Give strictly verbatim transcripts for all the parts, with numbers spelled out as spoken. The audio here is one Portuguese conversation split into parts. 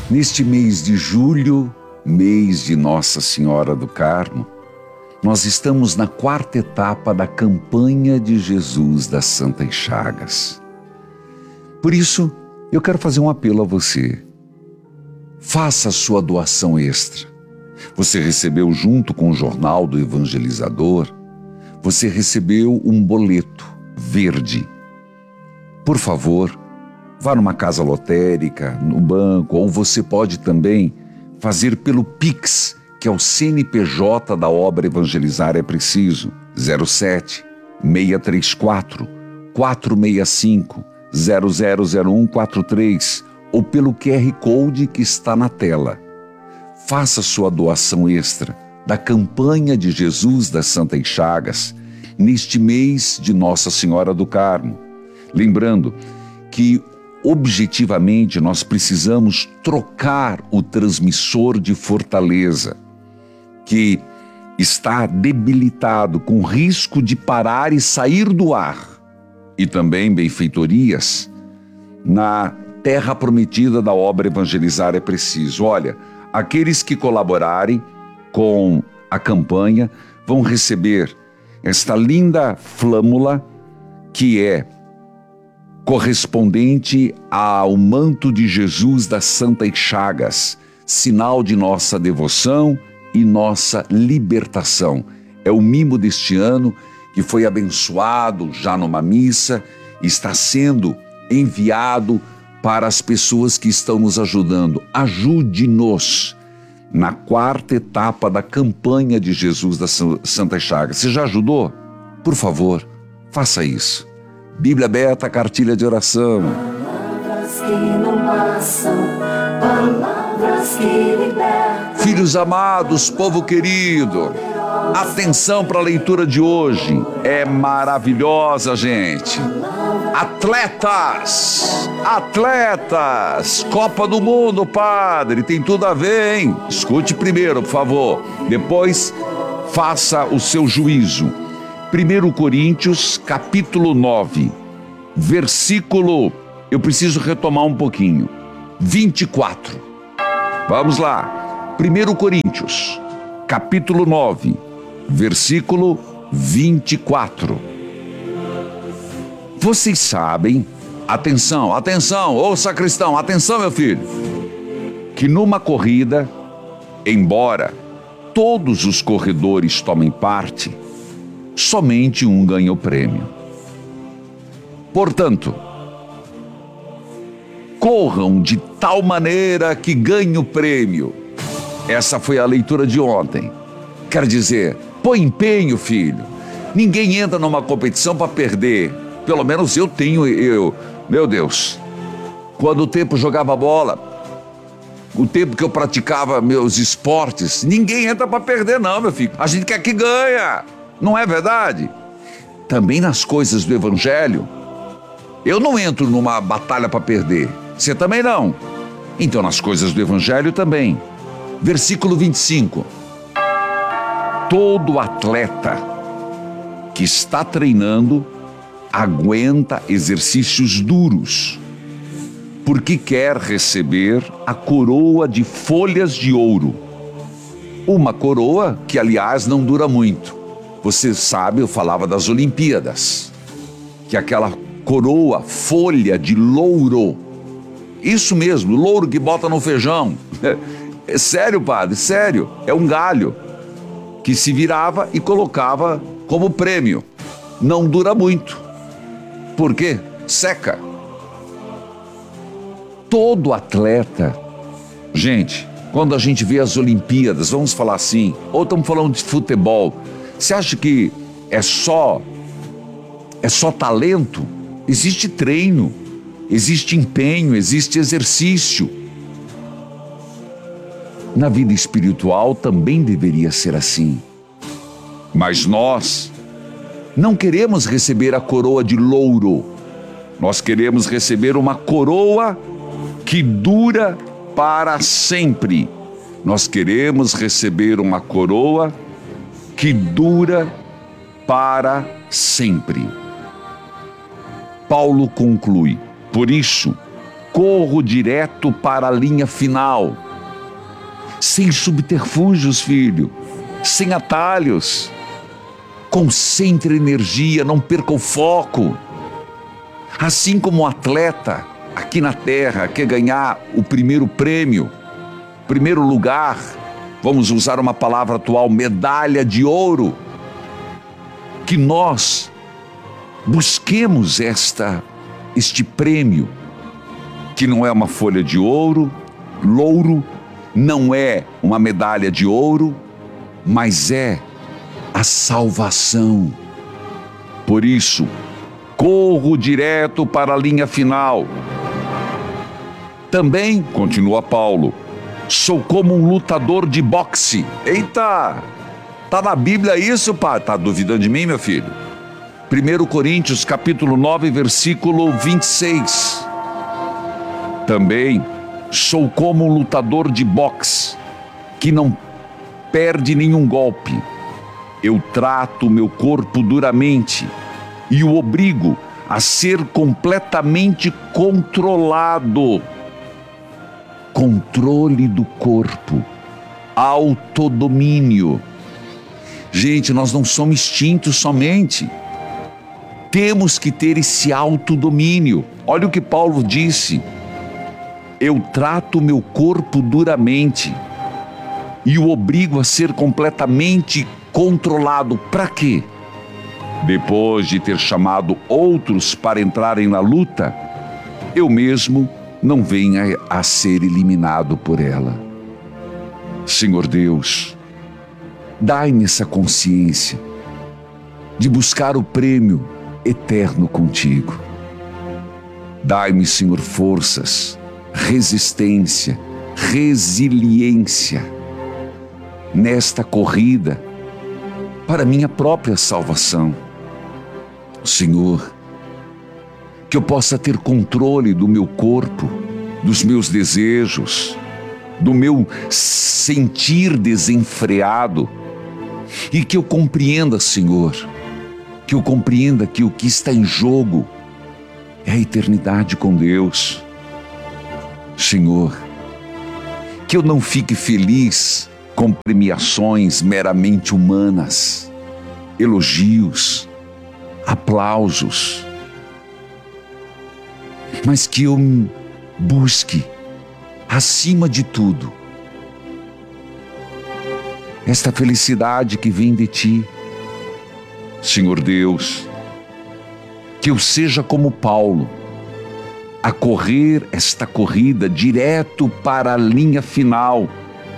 Neste mês de julho, mês de Nossa Senhora do Carmo, nós estamos na quarta etapa da campanha de Jesus das Santas Chagas. Por isso, eu quero fazer um apelo a você. Faça a sua doação extra. Você recebeu junto com o jornal do evangelizador, você recebeu um boleto verde. Por favor, vá numa casa lotérica, no banco, ou você pode também fazer pelo Pix, que é o C N P J da obra Evangelizar é Preciso, zero sete, seis três quatro, quatro seis cinco, zero zero zero um quatro três, ou pelo Q R Code que está na tela. Faça sua doação extra da campanha de Jesus das Santas Chagas neste mês de Nossa Senhora do Carmo. Lembrando que objetivamente nós precisamos trocar o transmissor de Fortaleza, que está debilitado, com risco de parar e sair do ar, e também benfeitorias na terra prometida da obra Evangelizar é Preciso. Olha, aqueles que colaborarem com a campanha vão receber esta linda flâmula que é correspondente ao manto de Jesus das Santas Chagas, sinal de nossa devoção e nossa libertação. É o mimo deste ano que foi abençoado já numa missa e está sendo enviado para as pessoas que estão nos ajudando. Ajude-nos na quarta etapa da campanha de Jesus das Santas Chagas. Você já ajudou? Por favor, faça isso. Bíblia aberta, cartilha de oração. Palavras que não passam, palavras que libertam. Filhos amados, povo querido, atenção para a leitura de hoje. É maravilhosa, gente. Atletas, atletas, Copa do Mundo, padre, tem tudo a ver, hein? Escute primeiro, por favor. Depois, faça o seu juízo. primeiro Coríntios, capítulo nove, versículo, eu preciso retomar um pouquinho, vinte e quatro. Vamos lá. primeiro Coríntios, capítulo nove, versículo vinte e quatro. Vocês sabem, atenção, atenção, ô sacristão, atenção, meu filho, que numa corrida, embora todos os corredores tomem parte, somente um ganha o prêmio. Portanto, corram de tal maneira que ganhem o prêmio. Essa foi a leitura de ontem. Quer dizer, põe empenho, filho. Ninguém entra numa competição para perder. Pelo menos eu tenho, eu, meu Deus. Quando o tempo jogava bola, o tempo que eu praticava meus esportes, ninguém entra para perder não, meu filho. A gente quer que ganha. Não é verdade? Também nas coisas do Evangelho, eu não entro numa batalha para perder. Você também não. Então nas coisas do Evangelho também. Versículo vinte e cinco. Todo atleta que está treinando aguenta exercícios duros, porque quer receber a coroa de folhas de ouro. Uma coroa que, aliás, não dura muito. Você sabe, eu falava das Olimpíadas, que aquela coroa, folha de louro, isso mesmo, louro que bota no feijão. É sério, padre, sério, é um galho que se virava e colocava como prêmio. Não dura muito. Por quê? Seca. Todo atleta, gente, quando a gente vê as Olimpíadas, vamos falar assim, ou estamos falando de futebol, você acha que é só, é só talento? Existe treino, existe empenho, existe exercício. Na vida espiritual também deveria ser assim. Mas nós não queremos receber a coroa de louro. Nós queremos receber uma coroa que dura para sempre. Nós queremos receber uma coroa que dura para sempre. Paulo conclui: por isso, corro direto para a linha final. Sem subterfúgios, filho, sem atalhos. Concentre energia, não perca o foco. Assim como um atleta aqui na Terra quer ganhar o primeiro prêmio, primeiro lugar, vamos usar uma palavra atual, medalha de ouro, que nós busquemos esta, este prêmio, que não é uma folha de ouro, louro, não é uma medalha de ouro, mas é a salvação. Por isso, corro direto para a linha final. Também, continua Paulo, sou como um lutador de boxe. Eita! Tá na Bíblia isso, pai? Tá duvidando de mim, meu filho? primeiro Coríntios, capítulo nove, versículo vinte e seis. Também sou como um lutador de boxe, que não perde nenhum golpe. Eu trato meu corpo duramente e o obrigo a ser completamente controlado. Controle do corpo, autodomínio. Gente, nós não somos extintos somente. Temos que ter esse autodomínio. Olha o que Paulo disse. Eu trato meu corpo duramente e o obrigo a ser completamente controlado. Para quê? Depois de ter chamado outros para entrarem na luta, eu mesmo não venha a ser eliminado por ela. Senhor Deus, dai-me essa consciência de buscar o prêmio eterno contigo. Dai-me, Senhor, forças, resistência, resiliência nesta corrida para minha própria salvação. Senhor, que eu possa ter controle do meu corpo, dos meus desejos, do meu sentir desenfreado, e que eu compreenda, Senhor, que eu compreenda que o que está em jogo é a eternidade com Deus. Senhor, que eu não fique feliz com premiações meramente humanas, elogios, aplausos, mas que eu busque, acima de tudo, esta felicidade que vem de Ti. Senhor Deus, que eu seja como Paulo, a correr esta corrida direto para a linha final,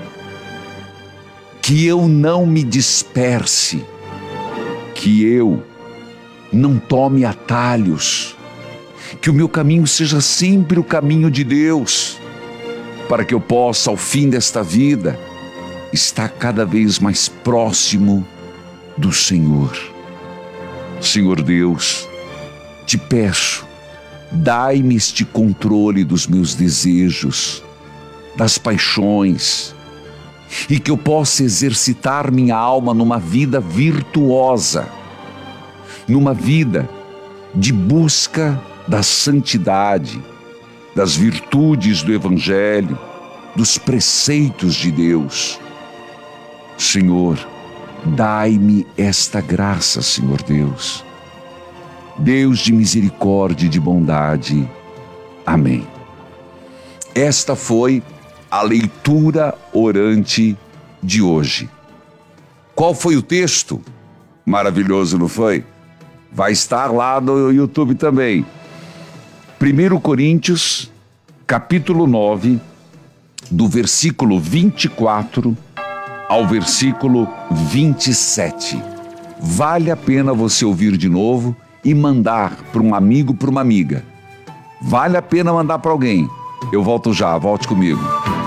que eu não me disperse, que eu não tome atalhos, que o meu caminho seja sempre o caminho de Deus, para que eu possa, ao fim desta vida, estar cada vez mais próximo do Senhor. Senhor Deus, te peço, dai-me este controle dos meus desejos, das paixões, e que eu possa exercitar minha alma numa vida virtuosa, numa vida de busca da santidade, das virtudes do Evangelho, dos preceitos de Deus. Senhor, dai-me esta graça, Senhor Deus. Deus de misericórdia e de bondade. Amém. Esta foi a leitura orante de hoje. Qual foi o texto? Maravilhoso, não foi? Vai estar lá no YouTube também. primeiro Coríntios, capítulo nove, do versículo vinte e quatro ao versículo vinte e sete. Vale a pena você ouvir de novo e mandar para um amigo, para uma amiga. Vale a pena mandar para alguém. Eu volto já, volte comigo.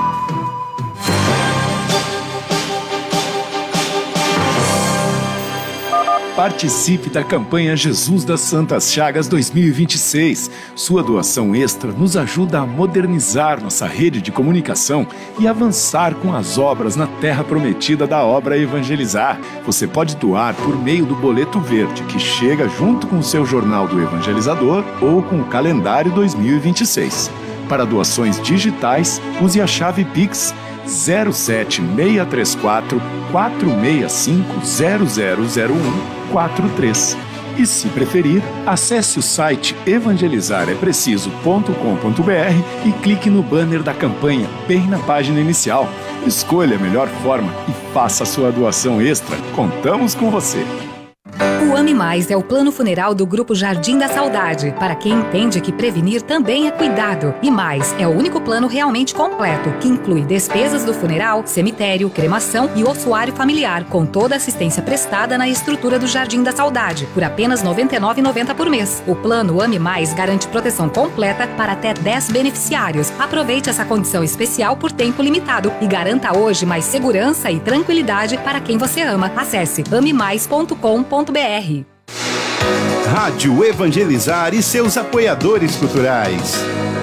Participe da campanha Jesus das Santas Chagas dois mil e vinte e seis. Sua doação extra nos ajuda a modernizar nossa rede de comunicação e avançar com as obras na Terra Prometida da obra Evangelizar. Você pode doar por meio do boleto verde, que chega junto com o seu jornal do Evangelizador ou com o calendário dois mil e vinte e seis. Para doações digitais, use a chave Pix zero sete seis três quatro, quatro seis cinco, zero zero zero um quatro três. E, se preferir, acesse o site evangelizar é preciso ponto com ponto b r e clique no banner da campanha, bem na página inicial. Escolha a melhor forma e faça a sua doação extra. Contamos com você! O Ame Mais é o plano funeral do Grupo Jardim da Saudade, para quem entende que prevenir também é cuidado. E mais, é o único plano realmente completo, que inclui despesas do funeral, cemitério, cremação e ossuário familiar, com toda a assistência prestada na estrutura do Jardim da Saudade, por apenas noventa e nove reais e noventa centavos por mês. O plano Ame Mais garante proteção completa para até dez beneficiários. Aproveite essa condição especial por tempo limitado e garanta hoje mais segurança e tranquilidade para quem você ama. Acesse ame mais ponto com ponto b r. Rádio Evangelizar e seus apoiadores culturais.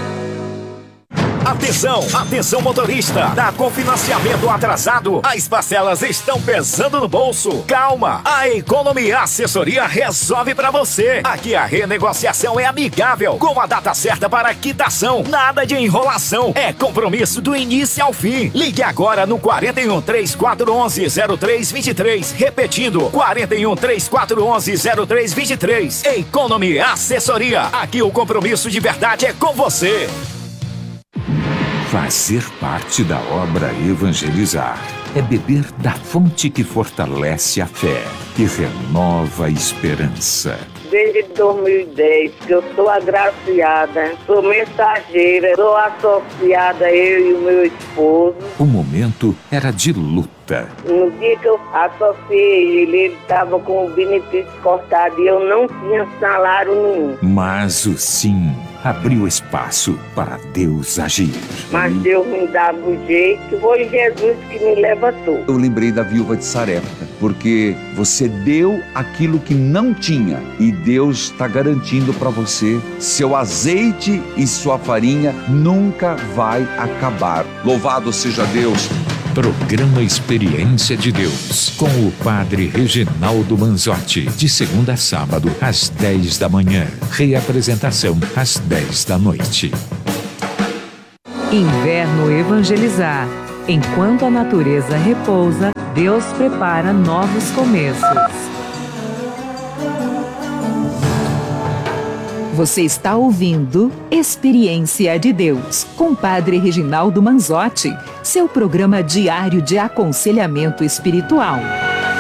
Atenção, atenção motorista, tá com financiamento atrasado? As parcelas estão pesando no bolso. Calma, a Economia Assessoria resolve pra você. Aqui a renegociação é amigável, com a data certa para quitação. Nada de enrolação, é compromisso do início ao fim. Ligue agora no quarenta e um, três quatro um um, zero três dois três, repetindo, quarenta e um, três quatro um um, zero três dois três. Economia Assessoria, aqui o compromisso de verdade é com você. Fazer parte da obra Evangelizar é beber da fonte que fortalece a fé, que renova a esperança. Desde dois mil e dez que eu sou agraciada, sou mensageira, sou associada, eu e o meu esposo. O momento era de luta. No dia que eu associei ele, ele estava com o benefício cortado e eu não tinha salário nenhum. Mas o sim abriu espaço para Deus agir. Mas Deus me dava o jeito, foi Jesus que me levantou. Eu lembrei da viúva de Sarepta, porque você deu aquilo que não tinha e Deus está garantindo para você, seu azeite e sua farinha nunca vai acabar. Louvado seja Deus. Programa Experiência de Deus, com o Padre Reginaldo Manzotti, de segunda a sábado, às dez da manhã. Reapresentação, às dez da noite. Inverno Evangelizar. Enquanto a natureza repousa, Deus prepara novos começos. Você está ouvindo Experiência de Deus, com Padre Reginaldo Manzotti, seu programa diário de aconselhamento espiritual.